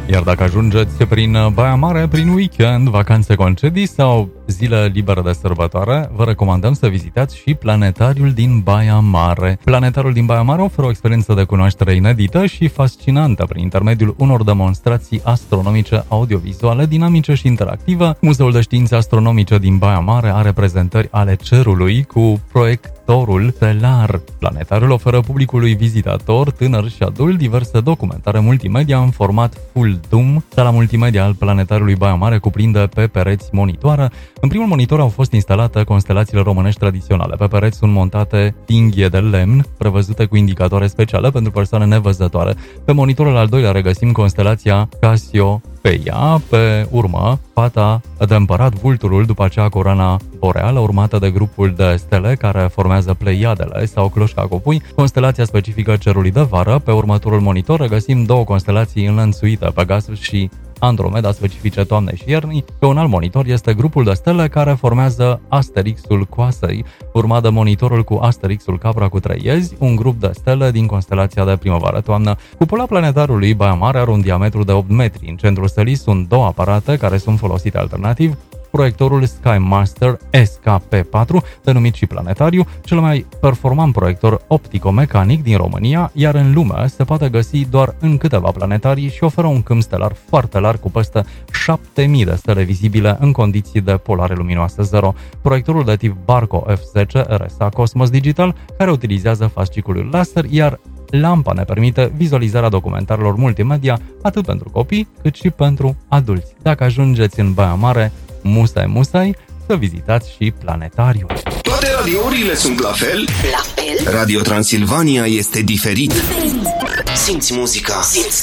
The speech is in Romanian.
Iar dacă ajungeți prin Baia Mare, prin weekend, vacanțe, concedii sau zile libere de sărbătoare, vă recomandăm să vizitați și Planetariul din Baia Mare. Planetariul din Baia Mare oferă o experiență de cunoaștere inedită și fascinantă prin intermediul unor demonstrații astronomice audiovizuale, dinamice și interactive. Muzeul de Științe Astronomice din Baia Mare are prezentări ale cerului cu proiectorul stelar. Planetariul oferă publicului vizitator, tânăr și adult, diverse documentare multimedia în format full zoom. Sala multimedia al Planetariului Baia Mare cuprinde pe pereți monitoare. În primul monitor au fost instalate constelațiile românești tradiționale. Pe pereți sunt montate tinghie de lemn, prevăzute cu indicatoare speciale pentru persoane nevăzătoare. Pe monitorul al doilea regăsim constelația Cassiopeia, pe urmă fata de împărat, vulturul, după aceea coroana boreală, urmată de grupul de stele care formează Pleiadele sau cloșca copui, constelația specifică cerului de vară. Pe următorul monitor regăsim două constelații înlănțuite, Pegasus și Andromeda, specifice toamnei și iernii. Pe un alt monitor este grupul de stele care formează Asterixul Coasei, urmat de monitorul cu Asterixul Capra cu 3 iezi, un grup de stele din constelația de primăvară-toamnă. Cupola Planetariului Baia Mare are un diametru de 8 metri. În centrul sălii sunt două aparate care sunt folosite alternativ: proiectorul SkyMaster SKP4, denumit și Planetariu, cel mai performant proiector optico-mecanic din România, iar în lume se poate găsi doar în câteva planetarii și oferă un câmp stelar foarte larg cu peste 7000 de stele vizibile în condiții de polare luminoasă zero. Proiectorul de tip Barco F10 RSA Cosmos Digital, care utilizează fasciculul laser, iar lampa ne permite vizualizarea documentarelor multimedia atât pentru copii cât și pentru adulți. Dacă ajungeți în Baia Mare, musai să vizitați și Planetariul. Toate radiourile sunt la fel? La fel? Radio Transilvania este diferit. Simți muzica.